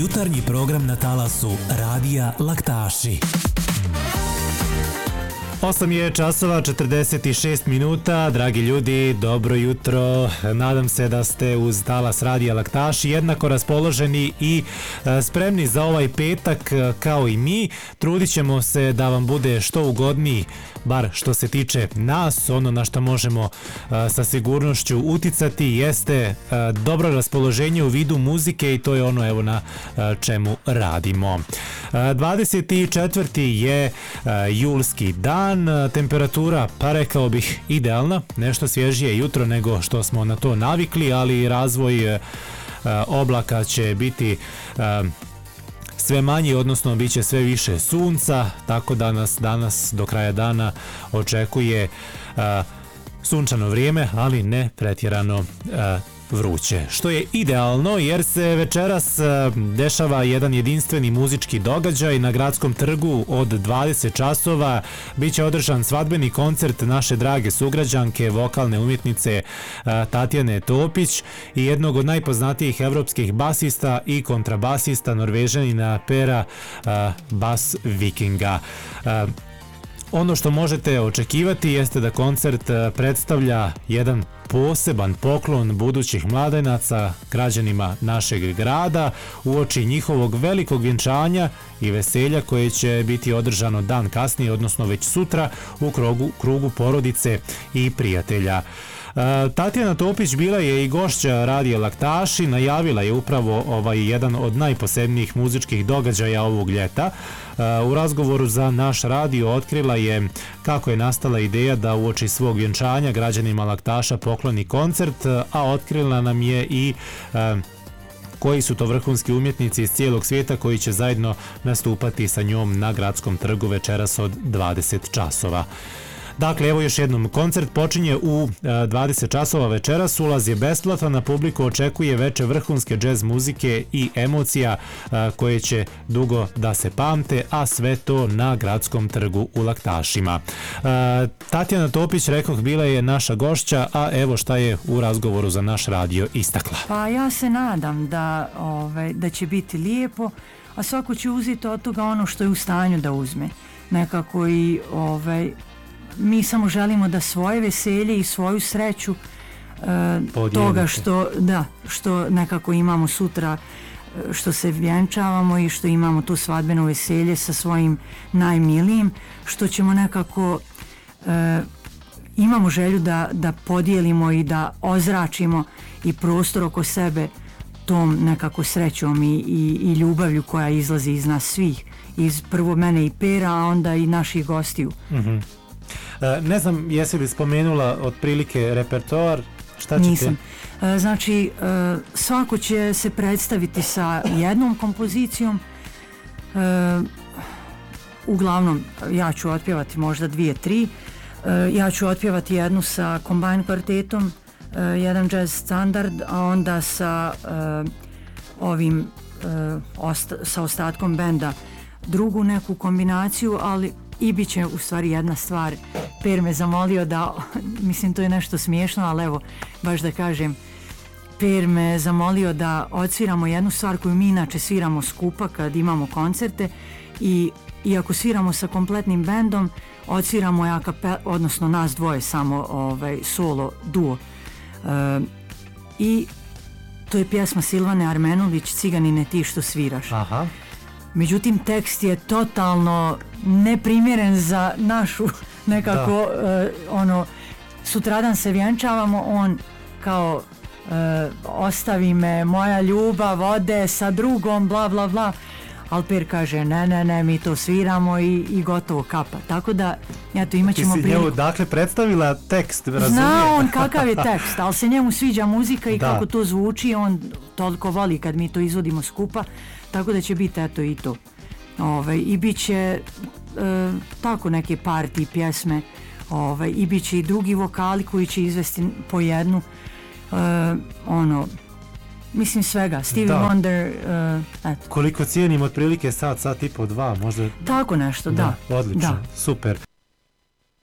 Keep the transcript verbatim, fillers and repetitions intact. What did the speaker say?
jutarnji program na talasu Radija Laktaši. osam je časova četrdeset šest minuta, dragi ljudi, dobro jutro. Nadam se da ste uz talas Radija Laktaši jednako raspoloženi i spremni za ovaj petak kao i mi. Trudit ćemo se da vam bude što ugodniji, bar što se tiče nas. Ono na što možemo sa sigurnošću uticati jeste dobro raspoloženje u vidu muzike i to je ono evo na čemu radimo. dvadeset četvrti je julski dan. Temperatura, pa rekao bih, idealna, nešto svježije jutro nego što smo na to navikli, ali razvoj oblaka će biti sve manji, odnosno bit će sve više sunca, tako da nas danas do kraja dana očekuje sunčano vrijeme, ali ne pretjerano vruće, što je idealno jer se večeras dešava jedan jedinstveni muzički događaj na Gradskom trgu od dvadeset časova. Biće održan svadbeni koncert naše drage sugrađanke, vokalne umjetnice Tatjane Topić i jednog od najpoznatijih evropskih basista i kontrabasista Norvežanina Pera Bas Vikinga. Ono što možete očekivati jeste da koncert predstavlja jedan poseban poklon budućih mladenaca građanima našeg grada uoči njihovog velikog vjenčanja i veselja koje će biti održano dan kasnije, odnosno već sutra u krugu, krugu porodice i prijatelja. Tatjana Topić bila je i gošća Radija Laktaši, najavila je upravo ovaj jedan od najposebnijih muzičkih događaja ovog ljeta. U razgovoru za naš radio otkrila je kako je nastala ideja da uoči svog vjenčanja građanima Laktaša pokloni koncert, a otkrila nam je i koji su to vrhunski umjetnici iz cijelog svijeta koji će zajedno nastupati sa njom na Gradskom trgu večeras od dvadeset časova. Dakle, evo još jednom, koncert počinje u dvadeset časova večeras, ulaz je besplatan, na publiku očekuje veče vrhunske džez muzike i emocija koje će dugo da se pamte, a sve to na Gradskom trgu u Laktašima. Tatjana Topić, rekoh, bila je naša gošća, a evo šta je u razgovoru za naš radio istakla. Pa ja se nadam da, ovaj, da će biti lijepo, a svako će uzeti od toga ono što je u stanju da uzme. Nekako i ovaj, mi samo želimo da svoje veselje i svoju sreću e, toga što, da, što nekako imamo sutra, što se vjenčavamo i što imamo tu svadbeno veselje sa svojim najmilijim, što ćemo nekako e, imamo želju da, da podijelimo i da ozračimo i prostor oko sebe tom nekako srećom i, i, i ljubavlju koja izlazi iz nas svih, iz prvo mene i Pera, a onda i naših gostiju. Mhm. Ne znam, jesi li spomenula otprilike repertoar, šta ćete? Nisam. Znači, svako će se predstaviti sa jednom kompozicijom. Uglavnom, ja ću otpjevati možda dvije, tri. Ja ću otpjevati jednu sa Combine kvartetom, jedan jazz standard, a onda sa ovim, sa ostatkom benda drugu neku kombinaciju, ali i bit će u stvari jedna stvar. Per me zamolio da, mislim to je nešto smiješno, ali evo, baš da kažem, Per me zamolio da odsviramo jednu stvar koju mi inače sviramo skupa kad imamo koncerte i iako sviramo sa kompletnim bendom, odsviramo ja kapel, odnosno nas dvoje samo ovaj, solo, duo. E, I to je pjesma Silvane Armenović, Ciganine ti što sviraš. Aha. Međutim, tekst je totalno neprimjeren za našu nekako, uh, ono, sutradan se vjenčavamo, on kao uh, ostavi me, moja ljubav ode sa drugom, bla bla bla, ali Per kaže ne, ne, ne, mi to sviramo i, i gotovo, kapa. Tako da, eto, imat ćemo priliku. Ti si njemu dakle predstavila tekst, razumije? Zna on kakav je tekst, ali se njemu sviđa muzika i da. Kako to zvuči, on toliko voli kad mi to izvodimo skupa. Tako da će biti eto i to. Ove, I bit će e, tako neke party pjesme, ove, i bit će i drugi vokali koji će izvesti po jednu. E, ono, mislim svega. Stevie da. Wonder. E, eto. Koliko cijenim otprilike sat, sat i po dva, možda. Tako nešto, da. da odlično, da. super.